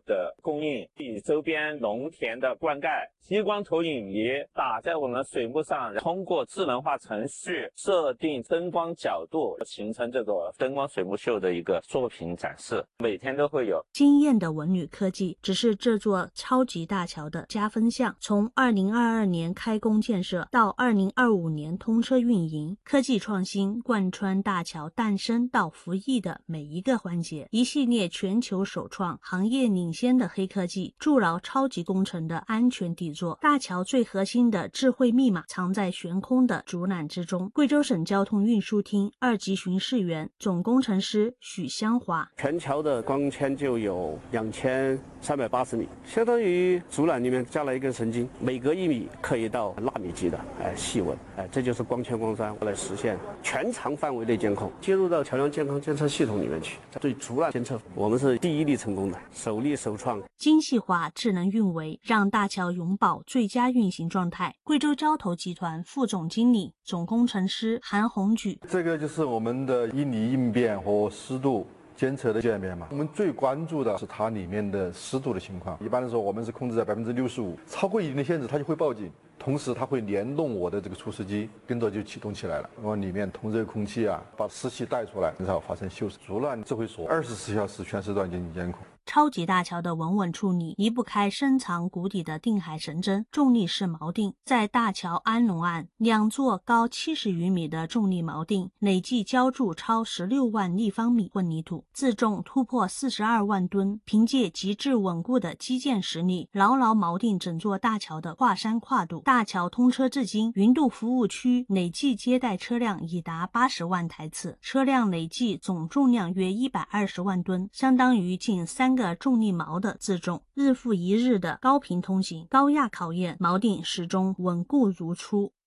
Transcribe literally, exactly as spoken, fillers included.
的供应，以周边农田的灌溉，激光投影仪打在我们水幕上，通过智能化程序设定灯光角度，形成这个灯光水幕秀的一个作品展示，每天都会有。 惊艳的文旅科技只是这座超级大桥的加分项。从二零二二年开工建设到二零二五年通车运营，科技创新贯穿大桥诞生到服役的每一个环节，一系列全球首创、行业领先的黑科技筑牢超级工程的安全底座。大桥最核心的智慧密码藏在悬空的竹缆之中。贵州省交通运输厅二级巡视员、总工程师许香华： 全桥的光纤就有两千三百八十米，相当于竹缆里面加了一根神经，每隔一米可以到纳米级的哎细纹，哎，这就是光纤光栅来实现全长范围内监控，接入到桥梁健康监测系统里面去。对竹缆监测，我们是第一例成功的，首例首创。 精细化智能运维让大桥永保最佳运行状态。贵州交投集团副总经理、总工程师韩红举： 这个就是我们的应力应变和湿度监测的界面嘛，我们最关注的是它里面的湿度的情况。一般来说，我们是控制在百分之六十五，超过一定的限制，它就会报警。同时，它会联动我的这个除湿机，跟着就启动起来了。往里面通热空气啊，把湿气带出来，很少发生锈蚀。竹缆智慧锁，二十四小时全时段进行监控。 超级大桥的稳稳处理离不开深藏谷底的定海神针——重力式锚定。在大桥安龙岸，两座高七十余米的重力锚定累计浇筑超十六万立方米混凝土，自重突破四十二万吨，凭借极致稳固的基建实力，牢牢锚定整座大桥的跨山跨度。大桥通车至今，云渡服务区累计接待车辆已达八十万台次，车辆累计总重量约一百二十万吨，相当于近三个重力锚的自重。日复一日的高频通行、高压考验，锚定始终稳固如初。